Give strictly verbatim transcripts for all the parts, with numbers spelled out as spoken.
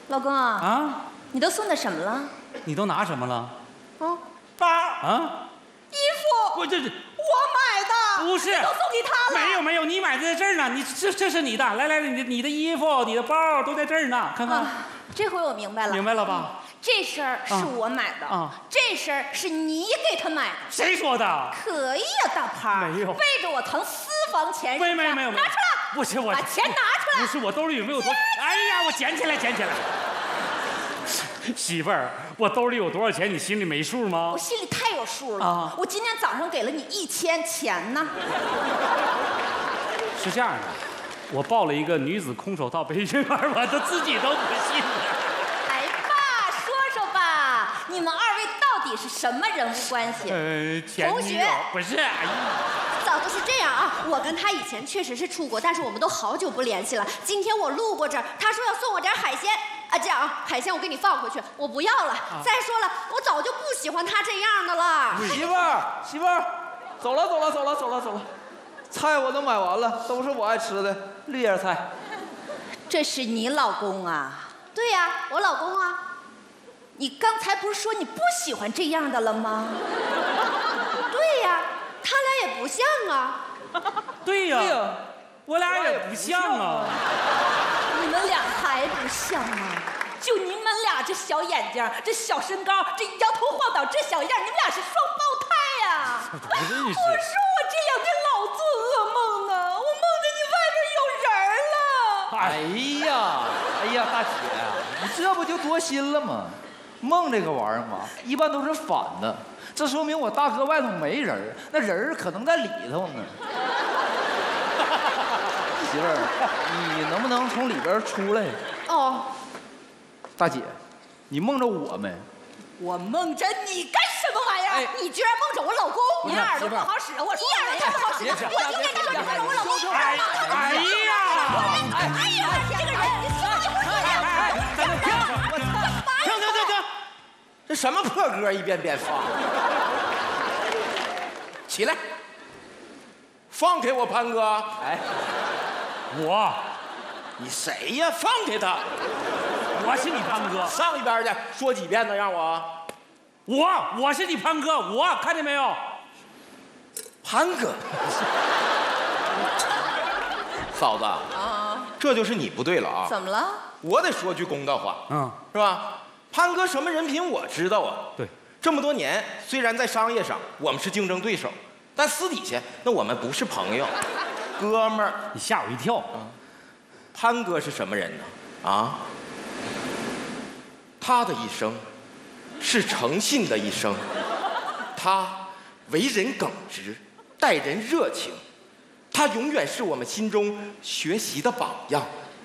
老公啊， 啊， 你都送的什么了？ 你都拿什么了？ 啊，爸， 啊， 衣服， 我这是我买的， 不是都送给他了。 没有没有，你买的在这儿呢，你这这是你的，来来，你的你的衣服、你的包都在这儿呢，看看， 啊，这回我明白了， 明白了吧？ 这身儿是我买的， 啊， 这身儿是你给他买的。 谁说的？ 可以呀，大胖， 没有背着我腾私房钱， 没没没有， 拿出来， 不是我把钱拿出来， 不是我兜里有没有多？哎呀，我捡起来，捡起来。媳妇儿，我兜里有多少钱，你心里没数吗我？心里太有数了啊！ 我今天早上给了你一千钱呢。 是这样的，我报了一个女子空手道培训班，我都自己都不信了。 哎，爸，说说吧，你们二位到底是什么人物关系？ 呃，前同学女友不是，哎呀， 早就是这样啊！我跟他以前确实是处过，但是我们都好久不联系了。今天我路过这儿，他说要送我点海鲜啊，这样啊，海鲜我给你放回去，我不要了。 啊、 再说了，我早就不喜欢他这样的了。 媳妇儿，媳妇儿，走了走了走了走了走了，菜我都买完了，都是我爱吃的绿叶菜。 这是你老公啊？ 对呀、啊，我老公啊。 你刚才不是说你不喜欢这样的了吗？ 对呀、啊，他俩也不像啊。 对呀、 对呀， 我俩也不像啊。 你们俩还不像吗？就你们俩这小眼睛，这小身高，这摇头晃脑这小样，你们俩是双胞胎呀！我说我这两天老做噩梦呢，我梦见你外边有人了。 哎呀，哎呀，大姐，你这不就多心了吗？梦这个玩意儿嘛，一般都是反的，这说明我大哥外头没人，那人可能在里头呢。媳妇儿，你能不能从里边出来？ 哦， 大姐，你梦着我没？ 我梦着你干什么玩意儿？ 哎你居然梦着我老公？你耳朵不好使，我说你耳朵不好使，我就跟你说，你梦着我老公。 哎哎呀！ 哎呀，这个人，你信不信我说呀？ 停停停停！这什么破歌一遍遍放？起来，放开我潘哥！哎， 我， 你谁呀？放开他！ 我是你潘哥， 上一边去，说几遍呢？让我， 我我是你潘哥，我看见没有？ 潘哥，嫂子啊，这就是你不对了啊！ 怎么了？ 我得说句公道话， 嗯， 是吧？潘哥什么人品我知道啊。 对， 这么多年，虽然在商业上我们是竞争对手，但私底下那我们不是朋友，哥们儿。 你吓我一跳。 潘哥是什么人呢？啊，他的一生是诚信的一生，他为人耿直，待人热情，他永远是我们心中学习的榜样。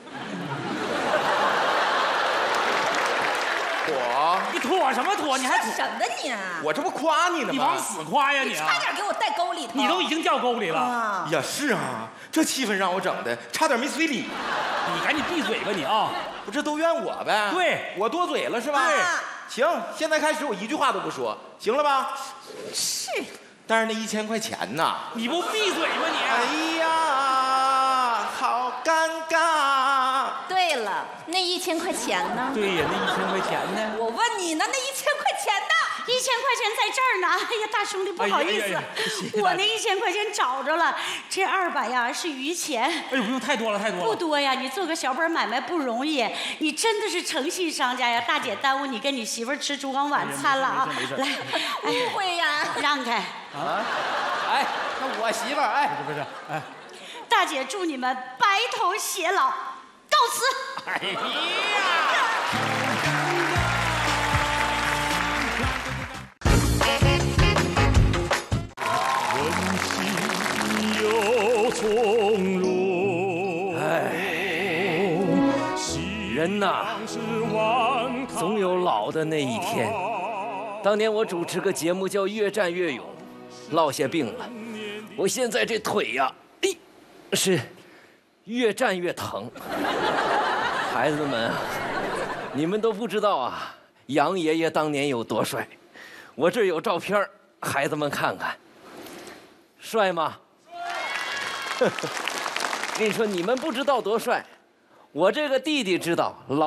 我， 你妥什么妥？你还妥？ 说什么你？ 我这不夸你呢吗？ 你往死夸呀你啊！ 差点给我带沟里头。 你都已经掉沟里了。 啊！ 呀，是啊，这气氛让我整的差点没随礼。 你赶紧闭嘴吧你啊！ 不这都怨我呗？ 对， 我多嘴了是吧？ 对。 行，现在开始我一句话都不说，行了吧？ 是。 但是那一千块钱呐， 你不闭嘴吗你？ 哎呀，好尴尬。 对了，那一千块钱呢？ 对呀，那一千块钱呢？ 我问你呢，那一千块钱呢？ 一千块钱在这儿呢。哎呀，大兄弟，不好意思， 哎呀哎呀谢谢我那一千块钱找着了，这二百呀是余钱。 哎呦，不用太多了，太多了。 不多呀，你做个小本买卖不容易，你真的是诚信商家呀！大姐耽误你跟你媳妇儿吃烛光晚餐了啊！ 没事没事来，哎， 误会呀！ 让开。 啊，哎，那我媳妇儿，哎， 不是不是，哎， 大姐祝你们白头偕老，告辞。 哎呀！从容。 哎，人呐，总有老的那一天。当年我主持个节目叫《越战越勇》，落下病了。我现在这腿呀，哎，是越战越疼。孩子们，你们都不知道啊，杨爷爷当年有多帅。我这儿有照片，孩子们看看，帅吗？跟你说，你们不知道多帅，我这个弟弟知道。老